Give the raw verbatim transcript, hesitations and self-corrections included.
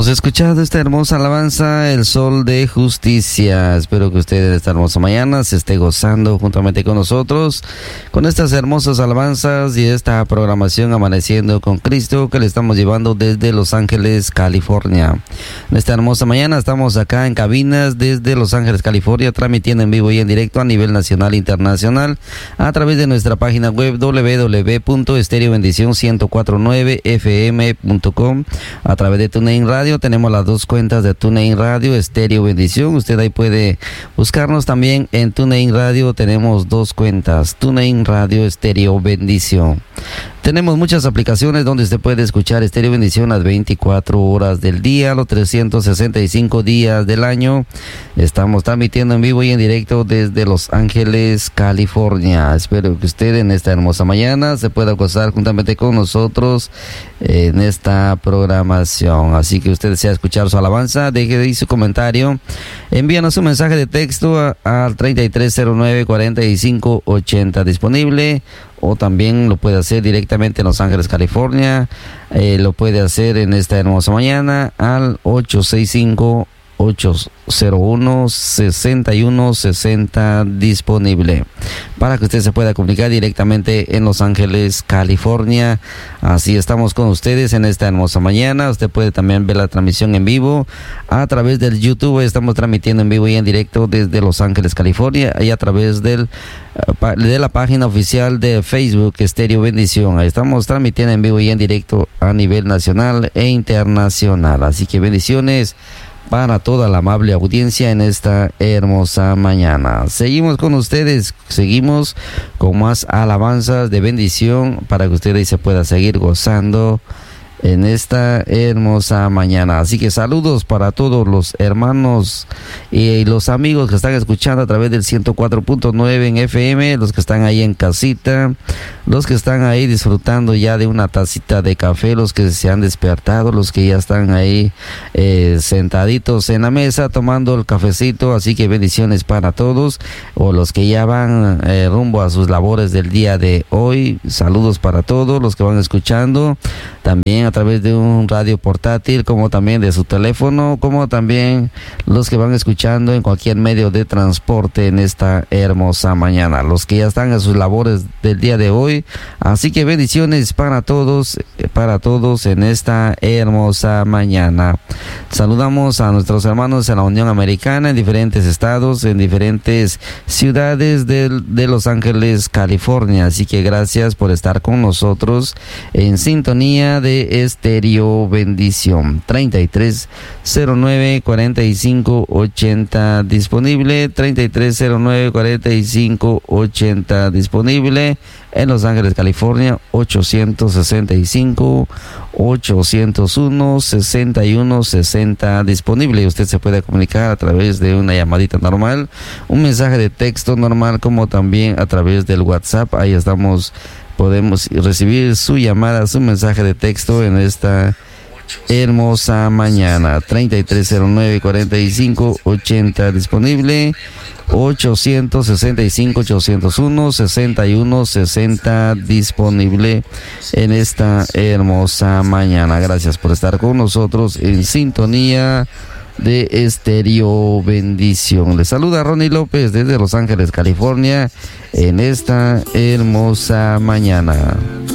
Hemos escuchado esta hermosa alabanza, El Sol de Justicia. Espero que usted en esta hermosa mañana se esté gozando juntamente con nosotros con estas hermosas alabanzas y esta programación Amaneciendo con Cristo que le estamos llevando desde Los Ángeles, California. En esta hermosa mañana estamos acá en cabinas desde Los Ángeles, California, transmitiendo en vivo y en directo a nivel nacional e internacional a través de nuestra página web doble u doble u doble u punto estéreo bendición ciento cuatro punto nueve f m punto com, a través de TuneIn Radio. Tenemos las dos cuentas de TuneIn Radio, Estéreo Bendición. Usted ahí puede buscarnos también en TuneIn Radio. Tenemos dos cuentas, TuneIn Radio, Estéreo Bendición. Tenemos muchas aplicaciones donde usted puede escuchar Estéreo Bendición las veinticuatro horas del día, los trescientos sesenta y cinco días del año. Estamos transmitiendo en vivo y en directo desde Los Ángeles, California. Espero que usted en esta hermosa mañana se pueda gozar juntamente con nosotros en esta programación. Así que usted desea escuchar su alabanza, deje ahí su comentario, envíanos un mensaje de texto al treinta y tres cero nueve cuarenta y cinco ochenta disponible, o también lo puede hacer directamente en Los Ángeles, California. Eh, lo puede hacer en esta hermosa mañana al ocho seis cinco, ocho cero uno, seis uno seis cero disponible para que usted se pueda comunicar directamente en Los Ángeles, California. Así estamos con ustedes en esta hermosa mañana. Usted puede también ver la transmisión en vivo a través del YouTube. Estamos transmitiendo en vivo y en directo desde Los Ángeles, California, y a través del de la página oficial de Facebook Estéreo Bendición. Ahí estamos transmitiendo en vivo y en directo a nivel nacional e internacional. Así que bendiciones para toda la amable audiencia en esta hermosa mañana. Seguimos con ustedes, seguimos con más alabanzas de bendición para que ustedes se puedan seguir gozando en esta hermosa mañana. Así que saludos para todos los hermanos y los amigos que están escuchando a través del ciento cuatro punto nueve en F M, los que están ahí en casita, los que están ahí disfrutando ya de una tacita de café, los que se han despertado, los que ya están ahí eh, sentaditos en la mesa tomando el cafecito. Así que bendiciones para todos, o los que ya van eh, rumbo a sus labores del día de hoy. Saludos para todos los que van escuchando también a través de un radio portátil, como también de su teléfono, como también los que van escuchando en cualquier medio de transporte en esta hermosa mañana, los que ya están en sus labores del día de hoy. Así que bendiciones para todos, para todos en esta hermosa mañana. Saludamos a nuestros hermanos en la Unión Americana, en diferentes estados, en diferentes ciudades de, de Los Ángeles, California. Así que gracias por estar con nosotros en sintonía de Estéreo Bendición. Treinta y tres cero nueve cuarenta y cinco ochenta disponible, treinta y tres cero nueve cuarenta y cinco ochenta disponible en Los Ángeles, California. Ochocientos sesenta y cinco, ochocientos uno, sesenta y uno sesenta disponible. Usted se puede comunicar a través de una llamadita normal, un mensaje de texto normal, como también a través del WhatsApp. Ahí estamos, podemos recibir su llamada, su mensaje de texto en esta hermosa mañana. Treinta y tres cero nueve cuarenta y cinco ochenta disponible, ochocientos sesenta y cinco, ochocientos uno, sesenta y uno sesenta disponible en esta hermosa mañana. Gracias por estar con nosotros en sintonía de Estéreo Bendición. Les saluda Ronnie López desde Los Ángeles, California, en esta hermosa mañana.